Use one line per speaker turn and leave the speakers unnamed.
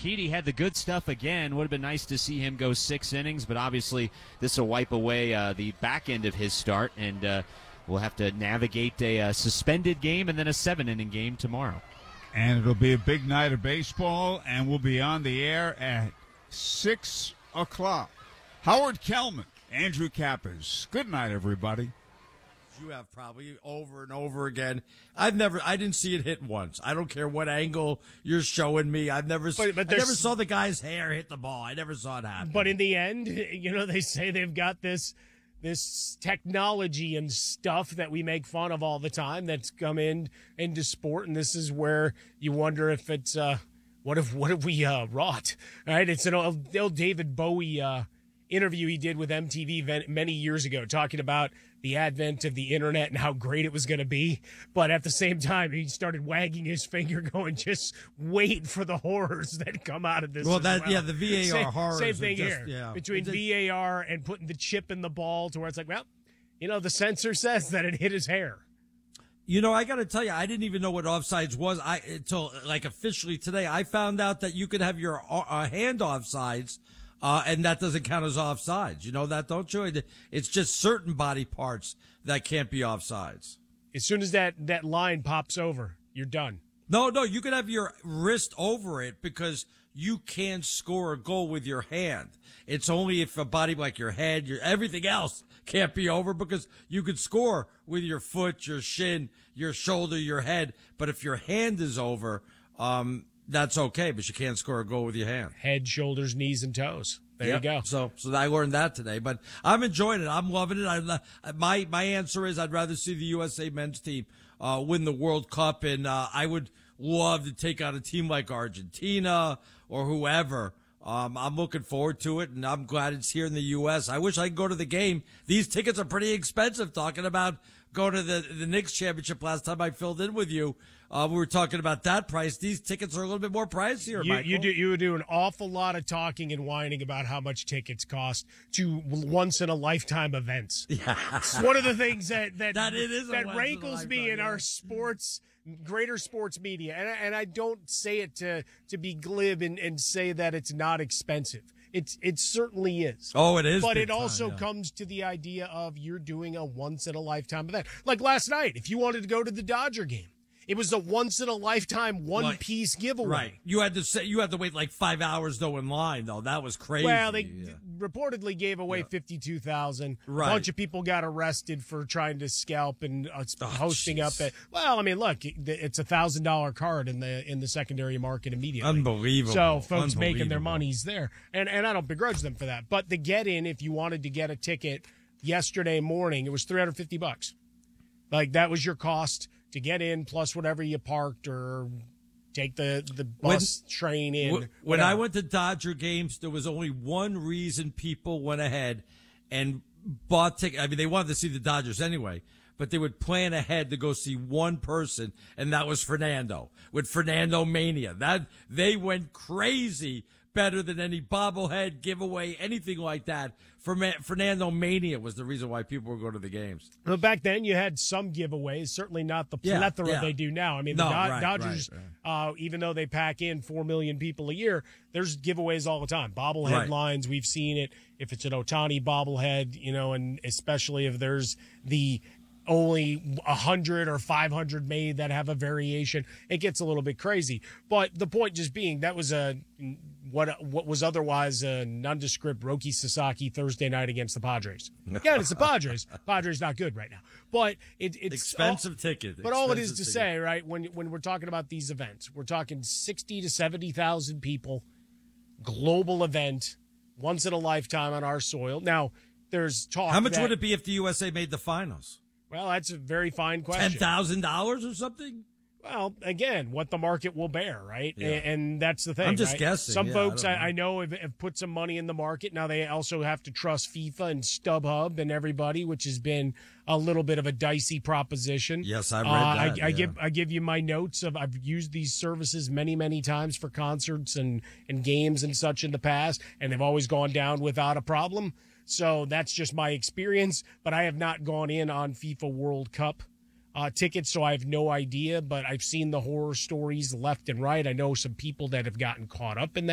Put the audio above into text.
Urquidy had the good stuff again. Would have been nice to see him go 6 innings, but obviously this will wipe away the back end of his start, and we'll have to navigate a suspended game and then a 7-inning game tomorrow.
And it'll be a big night of baseball, and we'll be on the air at 6 o'clock. Howard Kellman, Andrew Kappas. Good night, everybody.
You have probably over and over again. I didn't see it hit once. I don't care what angle you're showing me. I never saw the guy's hair hit the ball. I never saw it happen.
But in the end, they say they've got this technology and stuff that we make fun of all the time that's come into sport, and this is where you wonder if it's what if we wrought, right? It's an old David Bowie interview he did with MTV many years ago, talking about the advent of the internet and how great it was going to be. But at the same time, he started wagging his finger, going, "Just wait for the horrors that come out of this."
Well, the VAR horrors.
Same thing here. Yeah. Between VAR and putting the chip in the ball, to where it's like, well, the sensor says that it hit his hair.
I got to tell you, I didn't even know what offsides was until officially today. I found out that you could have your hand offsides. And that doesn't count as offsides. You know that, don't you? It's just certain body parts that can't be offsides.
As soon as that line pops over, you're done.
No, you can have your wrist over it because you can't score a goal with your hand. It's only if a body like your head, everything else can't be over, because you could score with your foot, your shin, your shoulder, your head. But if your hand is over, that's okay, but you can't score a goal with your hand.
Head, shoulders, knees, and toes. There you go.
So I learned that today, but I'm enjoying it. I'm loving it. My answer is I'd rather see the USA men's team win the World Cup, and I would love to take on a team like Argentina or whoever. I'm looking forward to it, and I'm glad it's here in the U.S. I wish I could go to the game. These tickets are pretty expensive. Talking about going to the Knicks championship last time I filled in with you, we were talking about that price. These tickets are a little bit more pricier, Michael.
You do an awful lot of talking and whining about how much tickets cost to once-in-a-lifetime events.
Yeah.
It's one of the things that rankles me in our greater sports media. And I don't say it to be glib and say that it's not expensive. It certainly is.
Oh, it is.
But it also comes to the idea of you're doing a once-in-a-lifetime event. Like last night, if you wanted to go to the Dodger game, it was a once-in-a-lifetime one-piece giveaway.
Right. You had to wait like 5 hours, though, in line, though. That was crazy.
Well, they reportedly gave away 52,000.
Right.
A bunch of people got arrested for trying to scalp and hosting up at. Well, I mean, look, it's $1,000 card in the secondary market immediately.
Unbelievable.
So folks making their monies there, and I don't begrudge them for that. But the get-in, if you wanted to get a ticket yesterday morning, it was $350. Like that was your cost to get in, plus whatever you parked or take the bus, train in.
When I went to Dodger games, there was only one reason people went ahead and bought tickets. I mean, they wanted to see the Dodgers anyway, but they would plan ahead to go see one person, and that was Fernando, with Fernando Mania. That they went crazy, better than any bobblehead, giveaway, anything like that. Fernando Mania was the reason why people were going to the games.
Well, back then you had some giveaways, certainly not the plethora they do now. I mean, the Dodgers, even though they pack in 4 million people a year, there's giveaways all the time. Bobblehead lines, we've seen it. If it's an Ohtani bobblehead, and especially if there's the only 100 or 500 made that have a variation, it gets a little bit crazy. But the point just being, that was what was otherwise a nondescript Roki Sasaki Thursday night against the Padres. Again, it's the Padres. Padres not good right now, but it's
expensive ticket.
But all it is to say, right, when we're talking about these events, we're talking 60 to 70,000 people, global event, once in a lifetime on our soil. Now, there's talk.
How much would it be if the USA made the finals?
Well, that's a very fine question.
$10,000 or something?
Well, again, what the market will bear, right? Yeah. And that's the thing.
I'm just guessing.
Some folks I know have put some money in the market. Now they also have to trust FIFA and StubHub and everybody, which has been a little bit of a dicey proposition.
Yes, I've read that.
I give you my notes of I've used these services many, many times for concerts and games and such in the past, and they've always gone down without a problem. So that's just my experience, but I have not gone in on FIFA World Cup tickets, so I have no idea, but I've seen the horror stories left and right. I know some people that have gotten caught up in that.